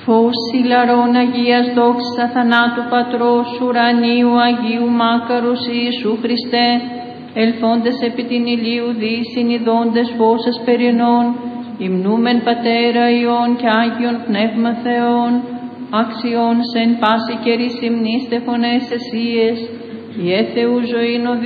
φως ηλαρών Αγίας δόξης αθανάτου Πατρός ουρανίου Αγίου Μάκαρος Ιησού Χριστέ, ελθόντες επί την ηλίου δύσιν ειδώντες φως ασπερινών, υμνούμεν Πατέρα Υιόν και Άγιον Πνεύμα Θεόν, αξιών σε εν πάση καιρή συμνήστε φωνές εσίες, η Θεού ζωήν